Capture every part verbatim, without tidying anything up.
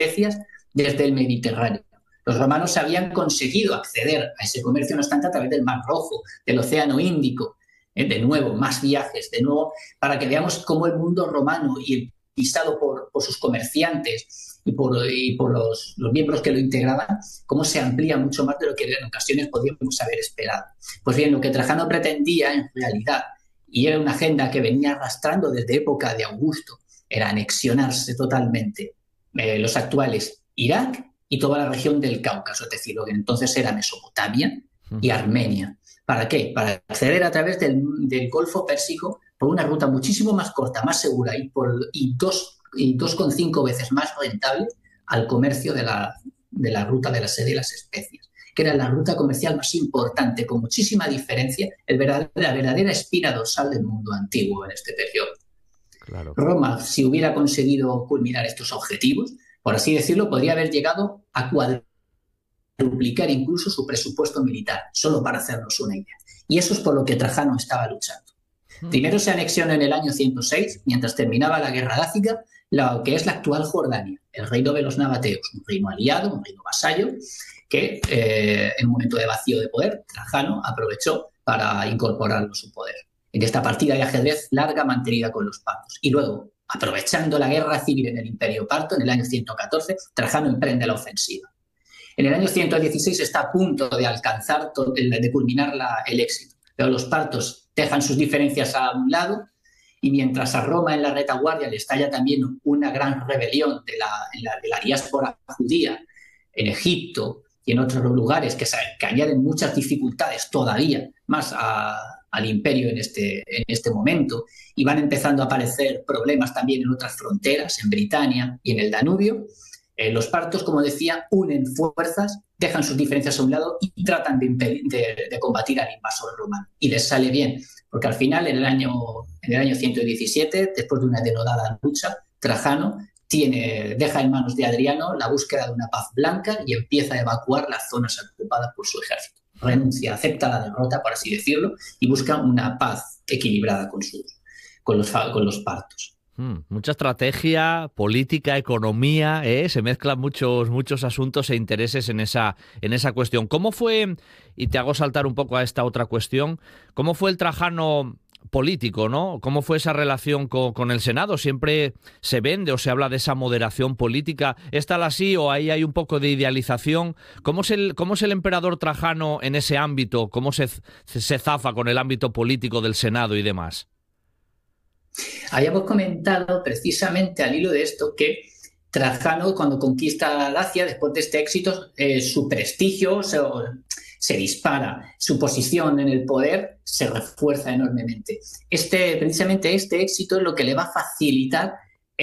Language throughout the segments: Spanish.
especias desde el Mediterráneo. Los romanos habían conseguido acceder a ese comercio, no obstante, a través del Mar Rojo, del Océano Índico. Eh, de nuevo, más viajes, de nuevo, para que veamos cómo el mundo romano y el pisado por, por sus comerciantes y por, y por los, los miembros que lo integraban, cómo se amplía mucho más de lo que en ocasiones podíamos haber esperado. Pues bien, lo que Trajano pretendía en realidad, y era una agenda que venía arrastrando desde época de Augusto, era anexionarse totalmente eh, los actuales Irak y toda la región del Cáucaso, es decir, lo que entonces era Mesopotamia y Armenia. ¿Para qué? Para acceder a través del, del Golfo Pérsico por una ruta muchísimo más corta, más segura y, por, y dos coma cinco veces más rentable al comercio de la, de la ruta de la seda y las especias, que era la ruta comercial más importante, con muchísima diferencia, el verdadera, la verdadera espina dorsal del mundo antiguo en este periodo. Claro. Roma, si hubiera conseguido culminar estos objetivos, por así decirlo, podría haber llegado a cuadruplicar incluso su presupuesto militar, solo para hacernos una idea. Y eso es por lo que Trajano estaba luchando. Primero se anexiona en el año ciento seis, mientras terminaba la guerra dácica, lo que es la actual Jordania, el reino de los nabateos, un reino aliado, un reino vasallo, que eh, en un momento de vacío de poder, Trajano aprovechó para incorporarlo a su poder. En esta partida de ajedrez larga mantenida con los partos. Y luego, aprovechando la guerra civil en el Imperio Parto, en el año ciento catorce, Trajano emprende la ofensiva. En el año ciento dieciséis está a punto de alcanzar, de culminar la, el éxito. Pero los partos dejan sus diferencias a un lado y mientras a Roma en la retaguardia le estalla también una gran rebelión de la, de la, de la diáspora judía en Egipto y en otros lugares que, que añaden muchas dificultades todavía más a, al imperio en este, en este momento, y van empezando a aparecer problemas también en otras fronteras, en Britania y en el Danubio, eh, los partos, como decía, unen fuerzas, dejan sus diferencias a un lado y tratan de, impedir, de, de combatir al invasor romano. Y les sale bien, porque al final, en el año, en el año ciento diecisiete, después de una denodada lucha, Trajano tiene, deja en manos de Adriano la búsqueda de una paz blanca y empieza a evacuar las zonas ocupadas por su ejército. Renuncia, acepta la derrota, por así decirlo, y busca una paz equilibrada con, sus, con, los, con los partos. Hmm, mucha estrategia, política, economía, ¿eh? Se mezclan muchos, muchos asuntos e intereses en esa, en esa cuestión. ¿Cómo fue, y te hago saltar un poco a esta otra cuestión, cómo fue el Trajano político, ¿no? ¿Cómo fue esa relación con, con el Senado? Siempre se vende o se habla de esa moderación política. ¿Es tal así o ahí hay un poco de idealización? ¿Cómo es el, cómo es el emperador Trajano en ese ámbito? ¿Cómo se, se zafa con el ámbito político del Senado y demás? Habíamos comentado precisamente al hilo de esto que Trajano, cuando conquista Dacia, después de este éxito, eh, su prestigio se, se dispara, su posición en el poder se refuerza enormemente. Este, precisamente este éxito es lo que le va a facilitar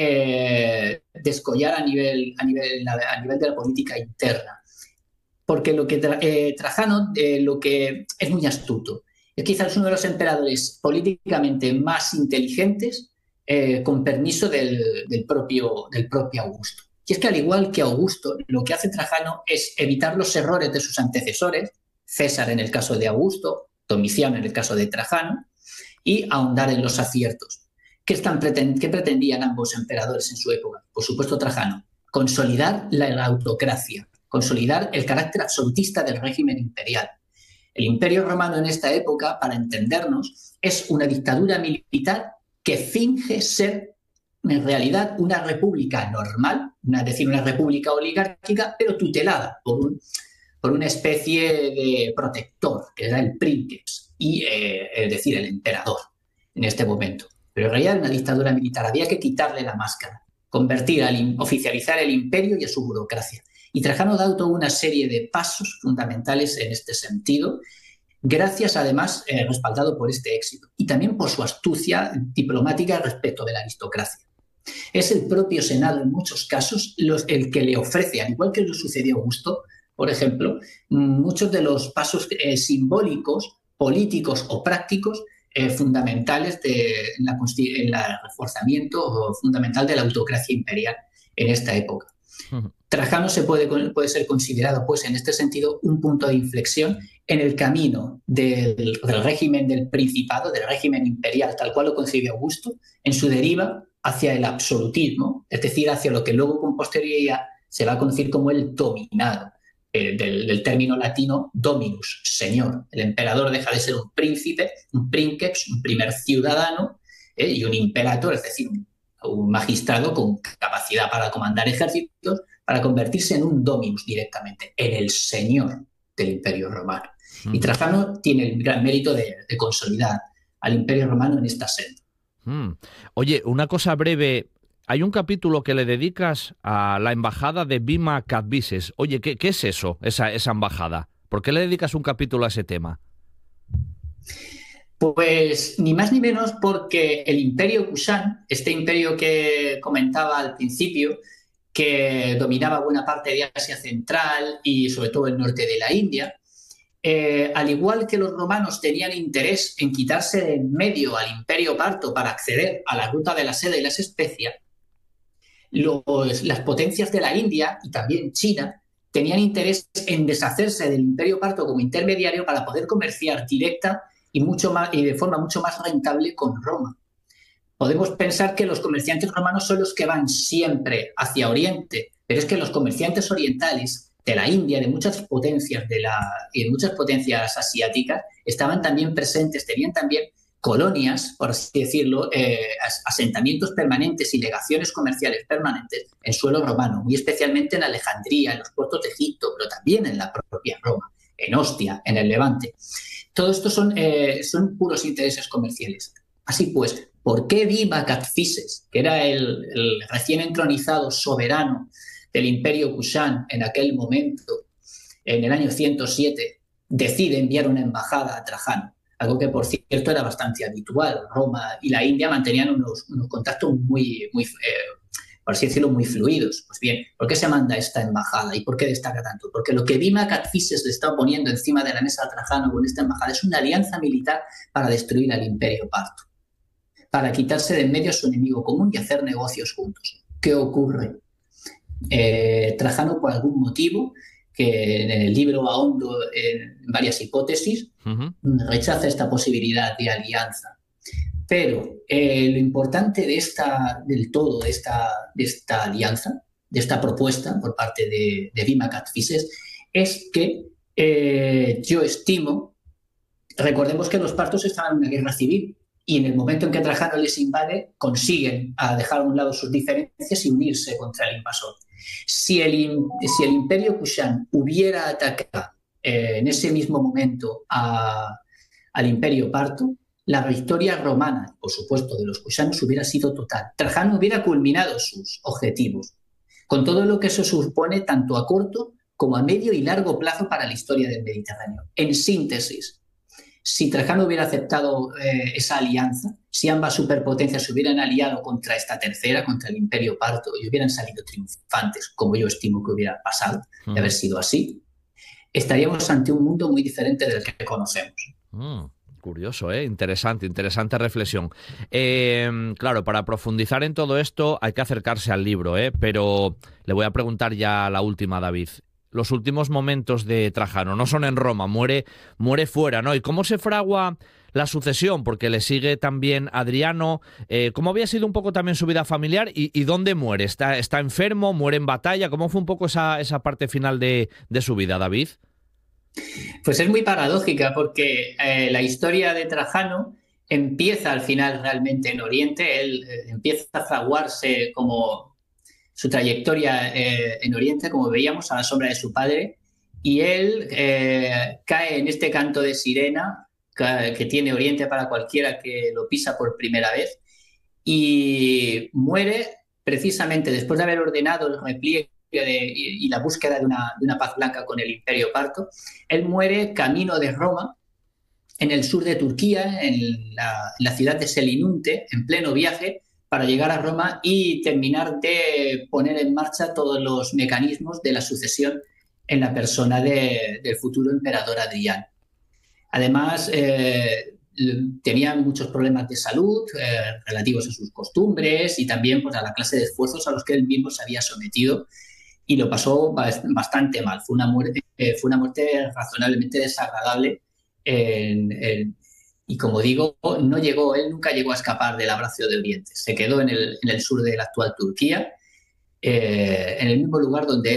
eh, descollar a nivel, a, nivel, a nivel de la política interna. Porque lo que tra, eh, Trajano eh, lo que es muy astuto. Es quizás uno de los emperadores políticamente más inteligentes, eh, con permiso del, del, propio, del propio Augusto. Y es que al igual que Augusto, lo que hace Trajano es evitar los errores de sus antecesores, César en el caso de Augusto, Domiciano en el caso de Trajano, y ahondar en los aciertos. ¿Qué, están pretend- qué pretendían ambos emperadores en su época? Por supuesto Trajano, consolidar la, la autocracia, consolidar el carácter absolutista del régimen imperial. El Imperio Romano en esta época, para entendernos, es una dictadura militar que finge ser en realidad una república normal, una, es decir, una república oligárquica, pero tutelada por, un, por una especie de protector, que era el princeps, y, eh, es decir, el emperador en este momento. Pero en realidad era una dictadura militar, había que quitarle la máscara, convertir, al, oficializar el imperio y a su burocracia. Y Trajano da toda una serie de pasos fundamentales en este sentido, gracias además eh, respaldado por este éxito y también por su astucia diplomática respecto de la aristocracia. Es el propio Senado en muchos casos los, el que le ofrece, al igual que lo sucedió a Augusto, por ejemplo, muchos de los pasos eh, simbólicos, políticos o prácticos eh, fundamentales de, en, la, en el reforzamiento fundamental de la autocracia imperial en esta época. Uh-huh. Trajano se puede, puede ser considerado, pues, en este sentido, un punto de inflexión en el camino del, del régimen del Principado, del régimen imperial, tal cual lo concibió Augusto, en su deriva hacia el absolutismo, es decir, hacia lo que luego con posterioridad se va a conocer como el dominado, eh, del, del término latino dominus, señor. El emperador deja de ser un príncipe, un princeps, un primer ciudadano, eh, y un imperator, es decir, un, un magistrado con capacidad para comandar ejércitos, para convertirse en un dominus directamente, en el señor del Imperio Romano. Mm. Y Trajano tiene el gran mérito de, de consolidar al Imperio Romano en esta senda. Mm. Oye, una cosa breve. Hay un capítulo que le dedicas a la embajada de Bima Cadfises. Oye, ¿qué, qué es eso, esa, esa embajada? ¿Por qué le dedicas un capítulo a ese tema? Pues ni más ni menos porque el Imperio Kushan, este imperio que comentaba al principio, que dominaba buena parte de Asia Central y sobre todo el norte de la India, eh, al igual que los romanos tenían interés en quitarse de en medio al Imperio Parto para acceder a la ruta de la seda y las especias, los, las potencias de la India y también China tenían interés en deshacerse del Imperio Parto como intermediario para poder comerciar directa y, mucho más, y de forma mucho más rentable con Roma. Podemos pensar que los comerciantes romanos son los que van siempre hacia Oriente, pero es que los comerciantes orientales de la India, de muchas potencias de la, y de muchas potencias asiáticas, estaban también presentes, tenían también colonias, por así decirlo, eh, asentamientos permanentes y legaciones comerciales permanentes en suelo romano, muy especialmente en Alejandría, en los puertos de Egipto, pero también en la propia Roma, en Ostia, en el Levante. Todo esto son, eh, son puros intereses comerciales. Así pues, ¿por qué Bima Cadfises, que era el, el recién entronizado soberano del Imperio Kushan en aquel momento, en el año ciento siete, decide enviar una embajada a Trajano? Algo que, por cierto, era bastante habitual. Roma y la India mantenían unos, unos contactos muy, muy eh, por así decirlo, muy fluidos. Pues bien, ¿por qué se manda esta embajada y por qué destaca tanto? Porque lo que Bima Cadfises le está poniendo encima de la mesa a Trajano con esta embajada es una alianza militar para destruir al Imperio Parto, para quitarse de en medio a su enemigo común y hacer negocios juntos. ¿Qué ocurre? Eh, Trajano, por algún motivo, que en el libro ahondo en varias hipótesis, uh-huh. rechaza esta posibilidad de alianza. Pero eh, lo importante de esta, del todo de esta, de esta alianza, de esta propuesta por parte de, de Bima Cadfises, es que eh, yo estimo, recordemos que los partos estaban en una guerra civil, y en el momento en que Trajano les invade, consiguen a dejar a un lado sus diferencias y unirse contra el invasor. Si el, si el Imperio Kushan hubiera atacado eh, en ese mismo momento a, al Imperio Parto, la victoria romana, por supuesto, de los Kushanos hubiera sido total. Trajano hubiera culminado sus objetivos, con todo lo que eso supone tanto a corto como a medio y largo plazo para la historia del Mediterráneo. En síntesis, si Trajano hubiera aceptado eh, esa alianza, si ambas superpotencias se hubieran aliado contra esta tercera, contra el Imperio Parto, y hubieran salido triunfantes, como yo estimo que hubiera pasado, mm. de haber sido así, estaríamos ante un mundo muy diferente del que conocemos. Mm. Curioso, ¿eh? Interesante, interesante reflexión. Eh, claro, para profundizar en todo esto hay que acercarse al libro, ¿eh? Pero le voy a preguntar ya la última, David. Los últimos momentos de Trajano no son en Roma, muere, muere fuera, ¿no? ¿Y cómo se fragua la sucesión? Porque le sigue también Adriano. Eh, ¿Cómo había sido un poco también su vida familiar? ¿Y, y dónde muere? ¿Está, está enfermo? ¿Muere en batalla? ¿Cómo fue un poco esa, esa parte final de, de su vida, David? Pues es muy paradójica porque eh, la historia de Trajano empieza al final realmente en Oriente. Él eh, empieza a fraguarse como su trayectoria eh, en Oriente, como veíamos, a la sombra de su padre, y él eh, cae en este canto de sirena que, que tiene Oriente para cualquiera que lo pisa por primera vez, y muere precisamente después de haber ordenado el repliegue De, y, y la búsqueda de una, de una paz blanca con el Imperio Parto. Él muere camino de Roma, en el sur de Turquía, en la, en la ciudad de Selinunte, en pleno viaje, para llegar a Roma y terminar de poner en marcha todos los mecanismos de la sucesión en la persona de, del futuro emperador Adriano. Además, eh, tenía muchos problemas de salud eh, relativos a sus costumbres y también pues, a la clase de esfuerzos a los que él mismo se había sometido, y lo pasó bastante mal. Fue una muerte, eh, fue una muerte razonablemente desagradable en, en, y, como digo, no llegó, él nunca llegó a escapar del abrazo de Oriente. Se quedó en el, en el sur de la actual Turquía eh, en el mismo lugar donde